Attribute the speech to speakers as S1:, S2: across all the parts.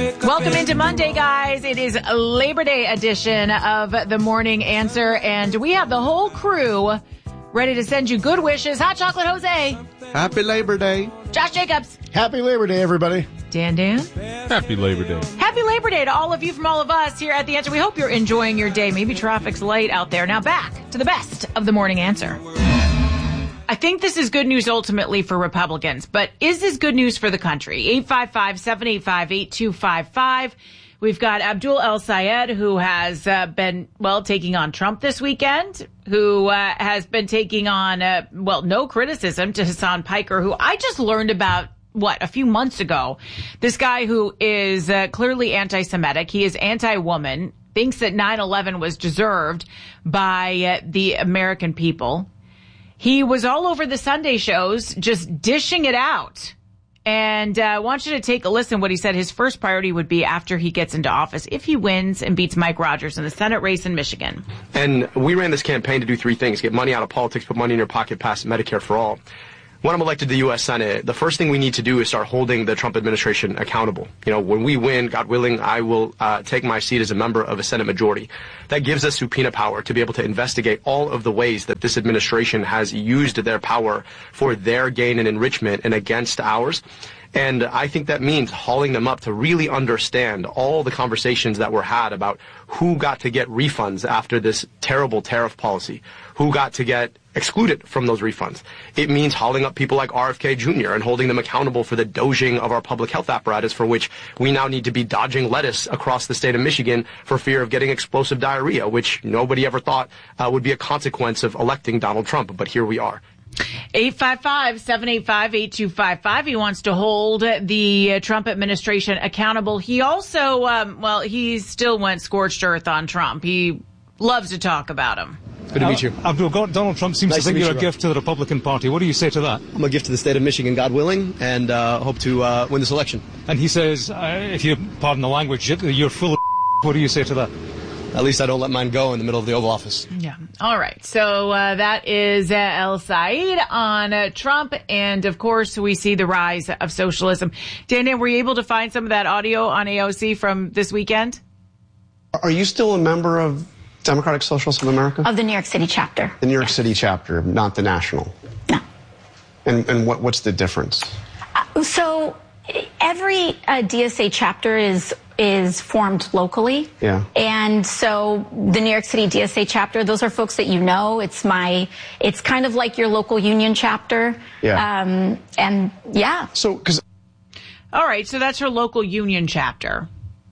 S1: Welcome into Monday, guys. It is Labor Day edition of the Morning Answer, and we have the whole crew ready to send you good wishes. Hot Chocolate Jose.
S2: Happy Labor Day.
S1: Josh Jacobs.
S3: Happy Labor Day, everybody.
S1: Dan.
S4: Happy Labor Day.
S1: Happy Labor Day to all of you from all of us here at The Answer. We hope you're enjoying your day. Maybe traffic's light out there. Now back to the best of the Morning Answer. I think this is good news ultimately for Republicans, but is this good news for the country? 855-785-8255. We've got Abdul El-Sayed, who has been, taking on Trump this weekend, who has been taking on, no criticism to Hassan Piker, who I just learned about, a few months ago. This guy who is clearly anti-Semitic. He is anti-woman, thinks that 9/11 was deserved by the American people. He was all over the Sunday shows, just dishing it out. And I want you to take a listen what he said his first priority would be after he gets into office, if he wins and beats Mike Rogers in the Senate race in Michigan.
S5: And we ran this campaign to do three things: get money out of politics, put money in your pocket, pass Medicare for all. When I'm elected to the U.S. Senate, the first thing we need to do is start holding the Trump administration accountable. When we win, God willing, I will take my seat as a member of a Senate majority. That gives us subpoena power to be able to investigate all of the ways that this administration has used their power for their gain and enrichment and against ours. And I think that means hauling them up to really understand all the conversations that were had about who got to get refunds after this terrible tariff policy, who got to get excluded from those refunds. It means hauling up people like RFK Jr. and holding them accountable for the doging of our public health apparatus, for which we now need to be dodging lettuce across the state of Michigan for fear of getting explosive diarrhea, which nobody ever thought would be a consequence of electing Donald Trump. But here we are.
S1: 855-785-8255. He wants to hold the Trump administration accountable. He also, he still went scorched earth on Trump. He loves to talk about him.
S2: Good to meet you.
S3: Abdul, Donald Trump seems to think you're a gift to the Republican Party. What do you say to that?
S6: I'm a gift to the state of Michigan, God willing, and hope to win this election.
S3: And he says, if you pardon the language, you're full of What do you say to that?
S6: At least I don't let mine go in the middle of the Oval Office.
S1: Yeah. All right. So that is El-Sayed on Trump. And, of course, we see the rise of socialism. Dan, were you able to find some of that audio on AOC from this weekend?
S7: Are you still a member of Democratic Socialists of America?
S8: Of the New York City chapter.
S7: The New York City chapter, not the national?
S8: No.
S7: And what's the difference?
S8: So every DSA chapter is formed locally.
S7: Yeah.
S8: And so the New York City DSA chapter, those are folks that you know. It's kind of like your local union chapter.
S7: Yeah.
S8: And yeah.
S7: So,
S1: all right. So that's her local union chapter.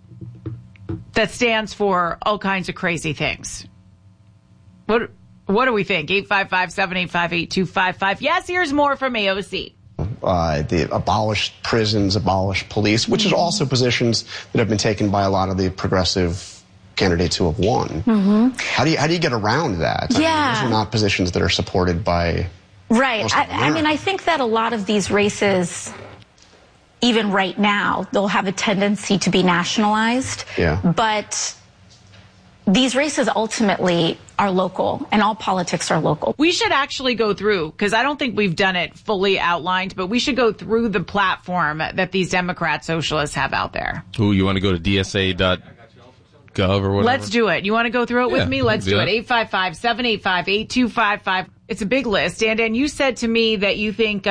S1: That stands for all kinds of crazy things. What do we think? 855-785-8255. Yes, here's more from AOC.
S7: The abolished prisons, abolished police, which is also positions that have been taken by a lot of the progressive candidates who have won.
S8: Mm-hmm.
S7: How do you get around that?
S8: Yeah.
S7: I mean, those are not positions that are supported by
S8: right.
S7: most of
S8: I mean, I think that a lot of these races, even right now, they'll have a tendency to be nationalized.
S7: Yeah.
S8: But these races ultimately are local, and all politics are local.
S1: We should actually go through, because I don't think we've done it fully outlined, but we should go through the platform that these Democrat socialists have out there.
S4: Ooh, you want to go to dsa.gov or whatever?
S1: Let's do it. You want to go through it with me? Let's do
S4: that.
S1: it. 855-785-8255. It's a big list. Dan, you said to me that you think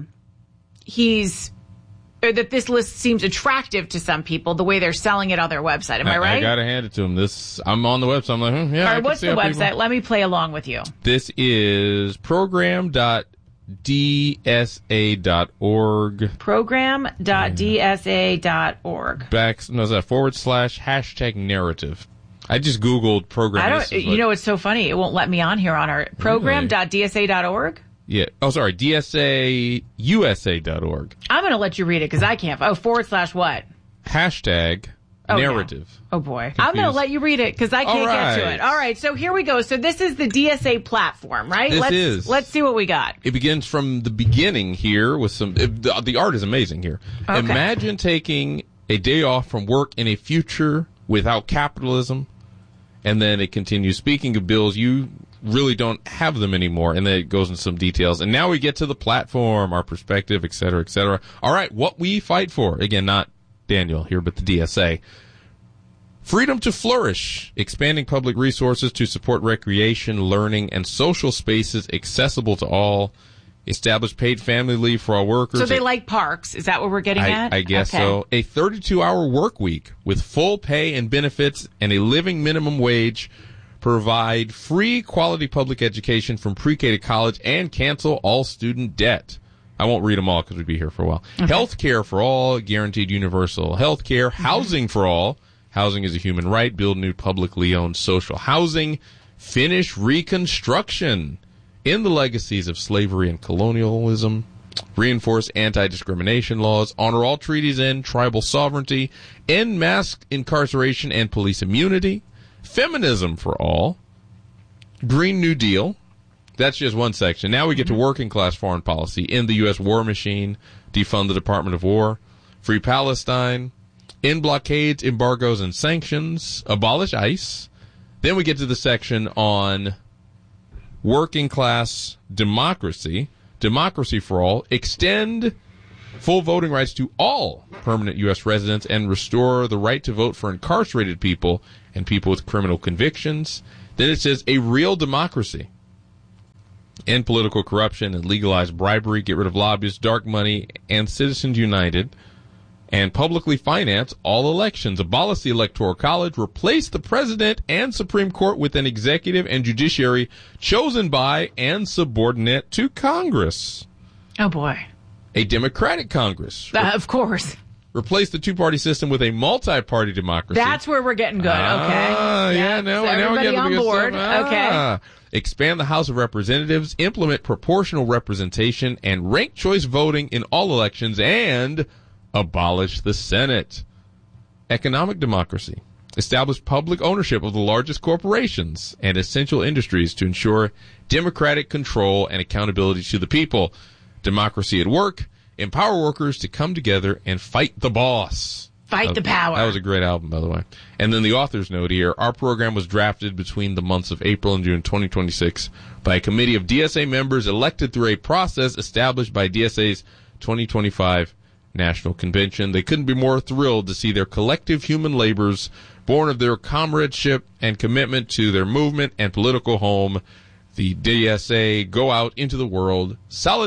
S1: that this list seems attractive to some people, the way they're selling it on their website. Am I right?
S4: I got to hand it to them. I'm on the website. I'm like, yeah.
S1: All right, what's the website? Let me play along with you.
S4: This is program.dsa.org.
S1: Program.dsa.org.
S4: / narrative. I just Googled program.
S1: It's so funny. It won't let me on here on our program.dsa.org.
S4: Yeah. Oh, sorry. DSAUSA.org.
S1: I'm going to let you read it because I can't. / what?
S4: #narrative.
S1: Yeah. Oh, boy. I'm going to let you read it because I can't get to it. All right. So here we go. So this is the DSA platform, right? Let's see what we got.
S4: It begins from the beginning here with the art is amazing here. Okay. Imagine taking a day off from work in a future without capitalism. And then it continues. Speaking of bills, you really don't have them anymore. And then it goes into some details. And now we get to the platform, our perspective, et cetera, et cetera. All right, what we fight for. Again, not Daniel here, but the DSA. Freedom to flourish, expanding public resources to support recreation, learning, and social spaces accessible to all. Establish paid family leave for all workers.
S1: So they like parks. Is that what we're getting at?
S4: I guess so. A 32-hour work week with full pay and benefits and a living minimum wage. Provide free quality public education from pre-K to college and cancel all student debt. I won't read them all because we'd be here for a while. Okay. Health care for all, guaranteed universal health care. Housing for all. Housing is a human right. Build new publicly owned social housing. Finish Reconstruction. In the legacies of slavery and colonialism, reinforce anti-discrimination laws, honor all treaties, end tribal sovereignty, end mass incarceration and police immunity, feminism for all, Green New Deal. That's just one section. Now we get to working class foreign policy, end the U.S. war machine, defund the Department of War, free Palestine, end blockades, embargoes, and sanctions, abolish ICE. Then we get to the section on working class democracy, democracy for all, extend full voting rights to all permanent U.S. residents, and restore the right to vote for incarcerated people and people with criminal convictions. Then it says a real democracy. End political corruption and legalize bribery, get rid of lobbyists, dark money, and Citizens United, and publicly finance all elections, abolish the Electoral College, replace the President and Supreme Court with an executive and judiciary chosen by and subordinate to Congress.
S1: Oh, boy.
S4: A Democratic Congress.
S1: Of course.
S4: Replace the two-party system with a multi-party democracy.
S1: That's where we're getting good. Okay.
S4: Yeah, now we're getting
S1: on board. Okay.
S4: Expand the House of Representatives, implement proportional representation, and ranked choice voting in all elections, and abolish the Senate. Economic democracy. Establish public ownership of the largest corporations and essential industries to ensure democratic control and accountability to the people. Democracy at work. Empower workers to come together and fight the boss.
S1: Fight the power.
S4: That was a great album, by the way. And then the author's note here. Our program was drafted between the months of April and June 2026 by a committee of DSA members elected through a process established by DSA's 2025 National Convention. They couldn't be more thrilled to see their collective human labors, born of their comradeship and commitment to their movement and political home, the DSA, go out into the world. Solidarity! !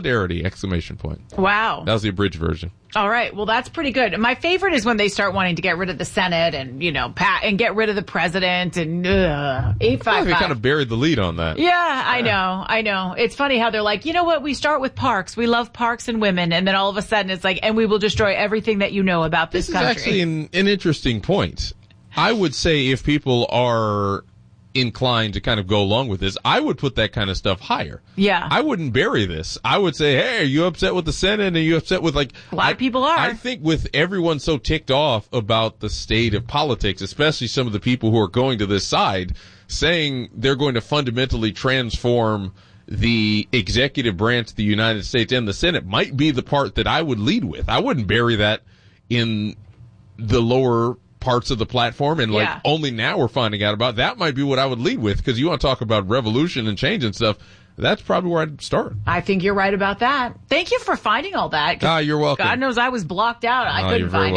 S1: Wow.
S4: That was the abridged version.
S1: All right. Well, that's pretty good. My favorite is when they start wanting to get rid of the Senate and, and get rid of the president and 855.
S4: They kind of buried the lead on that.
S1: Yeah, I know. It's funny how they're like, you know what? We start with parks. We love parks and women. And then all of a sudden it's like, and we will destroy everything that you know about this country.
S4: This is actually an interesting point. I would say if people are inclined to kind of go along with this, I would put that kind of stuff higher.
S1: Yeah.
S4: I wouldn't bury this. I would say, hey, are you upset with the Senate? And are you upset with a
S1: lot of people are.
S4: I think with everyone so ticked off about the state of politics, especially some of the people who are going to this side, saying they're going to fundamentally transform the executive branch of the United States and the Senate might be the part that I would lead with. I wouldn't bury that in the lower parts of the platform and only now we're finding out about. That might be what I would lead with, because you want to talk about revolution and change and stuff. That's probably where I'd start.
S1: I think you're right about that. Thank you for finding all that.
S4: You're welcome.
S1: God knows I was blocked out. I couldn't find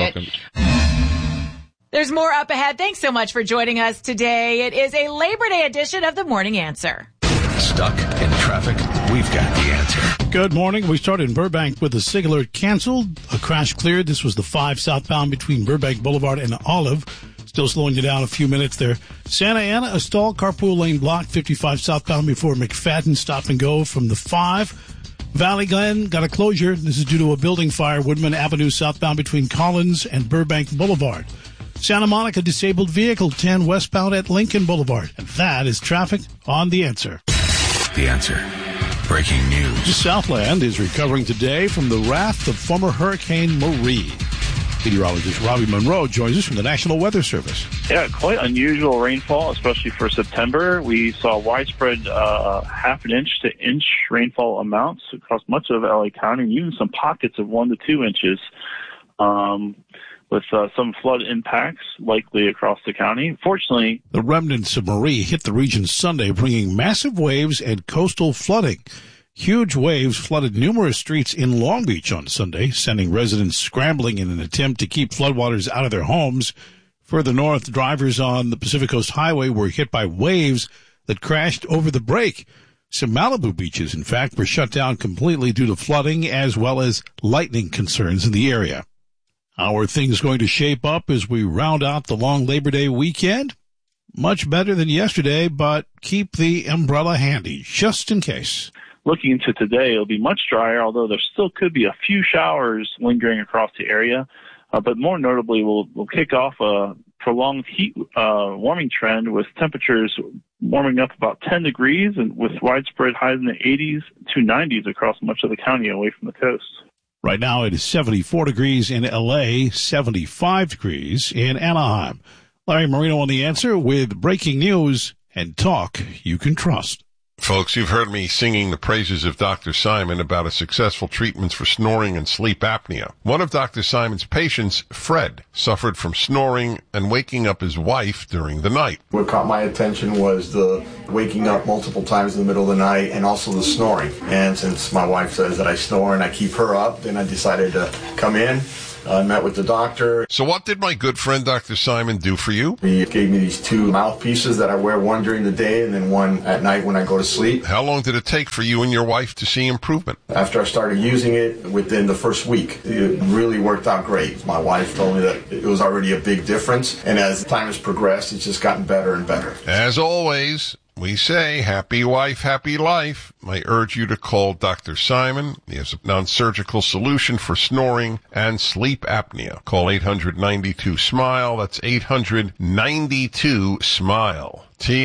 S1: it. There's more up ahead. Thanks so much for joining us today. It is a Labor Day edition of The Morning Answer.
S9: Stuck in traffic? We've got the answer.
S10: Good morning. We start in Burbank with a SIG alert canceled. A crash cleared. This was the 5 southbound between Burbank Boulevard and Olive. Still slowing you down a few minutes there. Santa Ana, a stall, carpool lane blocked, 55 southbound before McFadden, stop and go from the 5. Valley Glen got a closure. This is due to a building fire. Woodman Avenue southbound between Collins and Burbank Boulevard. Santa Monica, disabled vehicle, 10 westbound at Lincoln Boulevard. And that is traffic on The Answer.
S9: The Answer. Breaking news.
S10: Southland is recovering today from the wrath of former Hurricane Marie. Meteorologist Robbie Monroe joins us from the National Weather Service.
S11: Yeah, quite unusual rainfall, especially for September. We saw widespread half an inch to inch rainfall amounts across much of LA County, and even some pockets of 1 to 2 inches. With some flood impacts likely across the county. Fortunately,
S10: the remnants of Marie hit the region Sunday, bringing massive waves and coastal flooding. Huge waves flooded numerous streets in Long Beach on Sunday, sending residents scrambling in an attempt to keep floodwaters out of their homes. Further north, drivers on the Pacific Coast Highway were hit by waves that crashed over the break. Some Malibu beaches, in fact, were shut down completely due to flooding as well as lightning concerns in the area. How are things going to shape up as we round out the long Labor Day weekend? Much better than yesterday, but keep the umbrella handy, just in case.
S11: Looking into today, it'll be much drier, although there still could be a few showers lingering across the area. But more notably, we'll kick off a prolonged heat warming trend with temperatures warming up about 10 degrees and with widespread highs in the 80s to 90s across much of the county away from the coast.
S10: Right now it is 74 degrees in L.A., 75 degrees in Anaheim. Larry Marino on The Answer with breaking news and talk you can trust.
S12: Folks, you've heard me singing the praises of Dr. Simon about his successful treatments for snoring and sleep apnea. One of Dr. Simon's patients, Fred, suffered from snoring and waking up his wife during the night.
S13: What caught my attention was the waking up multiple times in the middle of the night and also the snoring. And since my wife says that I snore and I keep her up, then I decided to come in. I met with the doctor.
S12: So what did my good friend Dr. Simon do for you?
S13: He gave me these 2 mouthpieces that I wear, one during the day and then one at night when I go to sleep.
S12: How long did it take for you and your wife to see improvement?
S13: After I started using it, within the first week, it really worked out great. My wife told me that it was already a big difference, and as time has progressed, it's just gotten better and better.
S12: As always, we say, happy wife, happy life. I urge you to call Dr. Simon. He has a non-surgical solution for snoring and sleep apnea. Call 800-92-SMILE. That's 800-92-SMILE.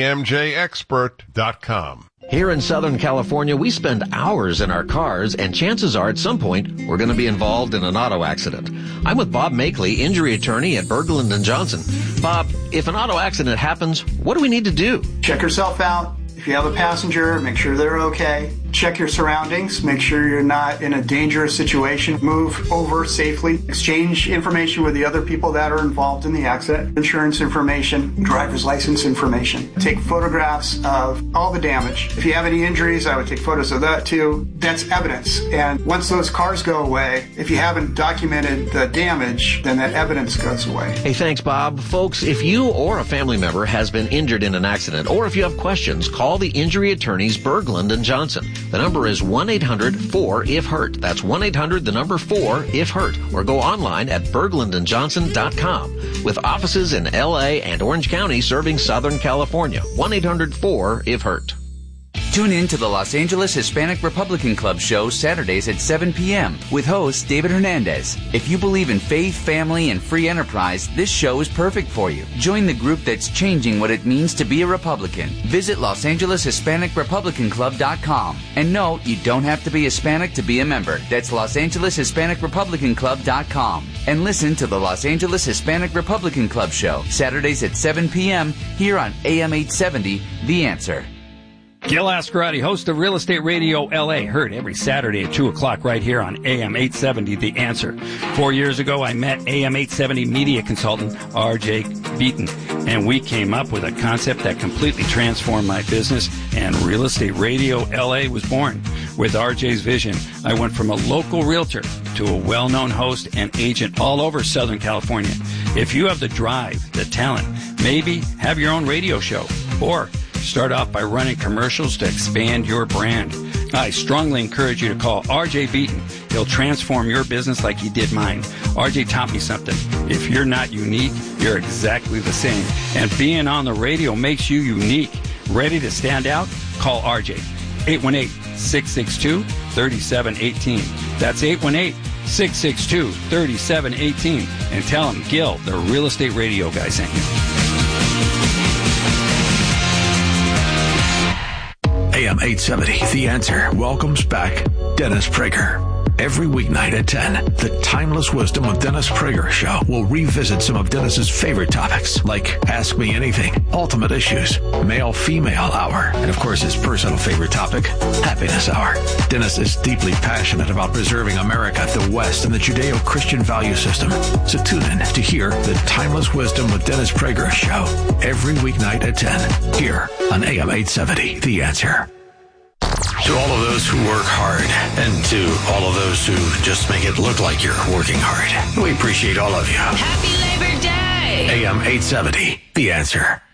S12: TMJExpert.com.
S14: Here in Southern California, we spend hours in our cars, and chances are at some point we're going to be involved in an auto accident. I'm with Bob Makeley, injury attorney at Berglund & Johnson. Bob, if an auto accident happens, what do we need to do?
S15: Check yourself out. If you have a passenger, make sure they're okay. Check your surroundings. Make sure you're not in a dangerous situation. Move over safely. Exchange information with the other people that are involved in the accident. Insurance information, driver's license information. Take photographs of all the damage. If you have any injuries, I would take photos of that too. That's evidence. And once those cars go away, if you haven't documented the damage, then that evidence goes away.
S14: Hey, thanks, Bob. Folks, if you or a family member has been injured in an accident, or if you have questions, call the injury attorneys Berglund & Johnson. The number is 1-800-4-IF-HURT. That's 1-800-4-IF-HURT. Or go online at berglundandjohnson.com. With offices in L.A. and Orange County serving Southern California. 1-800-4-IF-HURT.
S16: Tune in to the Los Angeles Hispanic Republican Club show Saturdays at 7 p.m. with host David Hernandez. If you believe in faith, family, and free enterprise, this show is perfect for you. Join the group that's changing what it means to be a Republican. Visit LosAngelesHispanicRepublicanClub.com. And no, you don't have to be Hispanic to be a member. That's LosAngelesHispanicRepublicanClub.com. And listen to the Los Angeles Hispanic Republican Club show Saturdays at 7 p.m. here on AM 870, The Answer.
S17: Gil Ascarati, host of Real Estate Radio LA, heard every Saturday at 2 o'clock right here on AM 870, The Answer. 4 years ago, I met AM 870 media consultant R.J. Beaton, and we came up with a concept that completely transformed my business, and Real Estate Radio LA was born. With R.J.'s vision, I went from a local realtor to a well-known host and agent all over Southern California. If you have the drive, the talent, maybe have your own radio show, or start off by running commercials to expand your brand. I strongly encourage you to call R.J. Beaton. He'll transform your business like he did mine. R.J. taught me something. If you're not unique, you're exactly the same. And being on the radio makes you unique. Ready to stand out? Call R.J. 818-662-3718. That's 818-662-3718. And tell him Gil, the Real Estate Radio guy, sent you.
S9: AM 870, The Answer, welcomes back Dennis Prager. Every weeknight at 10, the Timeless Wisdom of Dennis Prager show will revisit some of Dennis's favorite topics, like Ask Me Anything, Ultimate Issues, Male-Female Hour, and of course his personal favorite topic, Happiness Hour. Dennis is deeply passionate about preserving America, the West, and the Judeo-Christian value system. So tune in to hear the Timeless Wisdom with Dennis Prager show every weeknight at 10, here on AM 870, The Answer. To all of those who work hard, and to all of those who just make it look like you're working hard, we appreciate all of you.
S18: Happy Labor Day!
S9: AM 870, The Answer.